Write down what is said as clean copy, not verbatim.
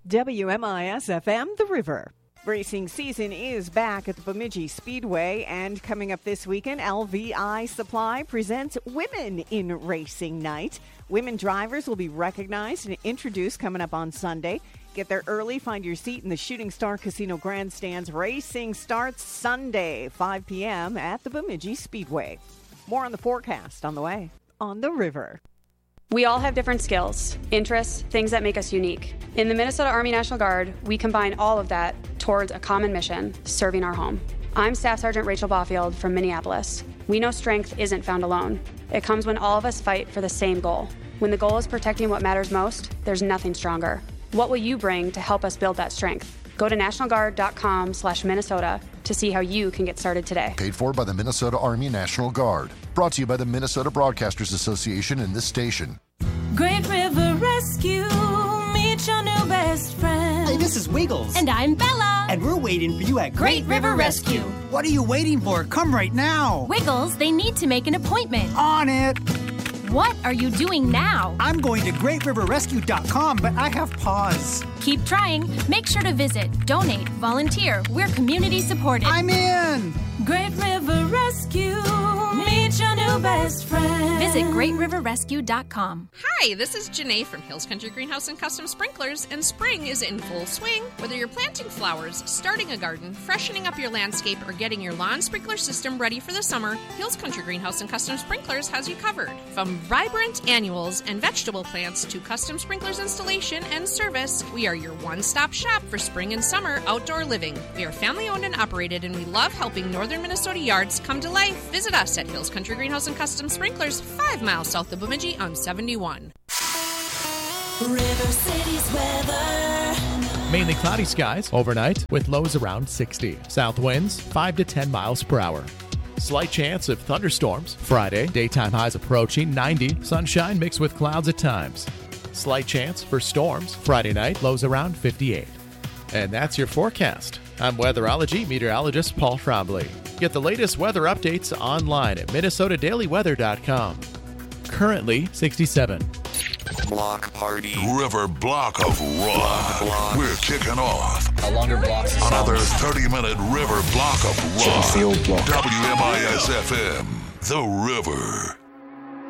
WMIS-FM, The River. Racing season is back at the Bemidji Speedway, and coming up this weekend, LVI Supply presents Women in Racing Night. Women drivers will be recognized and introduced coming up on Sunday. Get there early, find your seat in the Shooting Star Casino grandstands. Racing starts Sunday, 5 p.m. at the Bemidji Speedway. More on the forecast on the way on The River. We all have different skills, interests, things that make us unique. In the Minnesota Army National Guard, we combine all of that towards a common mission, serving our home. I'm Staff Sergeant Rachel Baufield from Minneapolis. We know strength isn't found alone. It comes when all of us fight for the same goal. When the goal is protecting what matters most, there's nothing stronger. What will you bring to help us build that strength? Go to nationalguard.com/Minnesota to see how you can get started today. Paid for by the Minnesota Army National Guard. Brought to you by the Minnesota Broadcasters Association and this station. Great River Rescue, meet your new best friend. Hey, this is Wiggles. And I'm Bella. And we're waiting for you at Great River Rescue. What are you waiting for? Come right now. Wiggles, they need to make an appointment. On it. What are you doing now? I'm going to greatriverrescue.com, but I have pause. Keep trying. Make sure to visit, donate, volunteer. We're community supported. I'm in. Great River Rescue, meet your new best friend. Visit greatriverrescue.com. Hi, this is Janae from Hills Country Greenhouse and Custom Sprinklers, and spring is in full swing. Whether you're planting flowers, starting a garden, freshening up your landscape, or getting your lawn sprinkler system ready for the summer, Hills Country Greenhouse and Custom Sprinklers has you covered. From vibrant annuals and vegetable plants to custom sprinklers installation and service, we are your one-stop shop for spring and summer outdoor living. We are family-owned and operated, and we love helping northern Minnesota yards come to life. Visit us at Hills Country Greenhouse and Custom Sprinklers, 5 miles south of Bemidji on 71. River City's weather. Mainly cloudy skies overnight with lows around 60. South winds 5 to 10 miles per hour. Slight chance of thunderstorms Friday. Daytime highs approaching 90. Sunshine mixed with clouds at times. Slight chance for storms Friday night. Lows around 58. And that's your forecast. I'm weatherology meteorologist Paul Trombley. Get the latest weather updates online at minnesotadailyweather.com. Currently 67. Block party. River block of rock. We're kicking off a longer block. Another 30-minute river block of rock. WMIS FM, The River.